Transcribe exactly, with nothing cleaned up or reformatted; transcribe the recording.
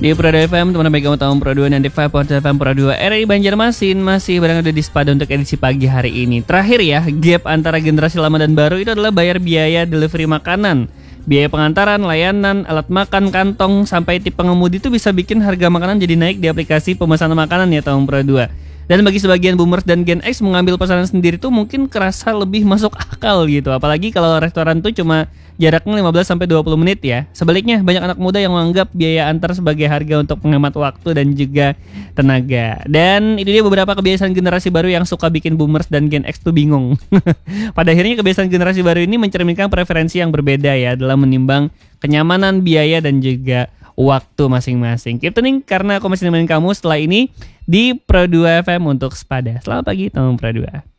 Di Pro dua F M, teman-teman baik kamu tahun Pro dua sembilan lima point F M Pro dua R I Banjarmasin masih berada di Sepada untuk edisi pagi hari ini. Terakhir ya, gap antara generasi lama dan baru itu adalah bayar biaya delivery makanan. Biaya pengantaran, layanan, alat makan, kantong, sampai tip pengemudi itu bisa bikin harga makanan jadi naik di aplikasi pemesanan makanan ya tahun Pro dua. Dan bagi sebagian boomers dan Gen X, mengambil pesanan sendiri tuh mungkin kerasa lebih masuk akal gitu. Apalagi kalau restoran tuh cuma jaraknya lima belas sampai dua puluh menit ya. Sebaliknya banyak anak muda yang menganggap biaya antar sebagai harga untuk menghemat waktu dan juga tenaga. Dan itu dia beberapa kebiasaan generasi baru yang suka bikin boomers dan Gen X tuh bingung. Pada akhirnya kebiasaan generasi baru ini mencerminkan preferensi yang berbeda ya dalam menimbang kenyamanan, biaya dan juga waktu masing-masing. Keep tuning karena aku masih nemenin kamu setelah ini di Pro dua F M untuk Sepada. Selamat pagi teman Pro dua.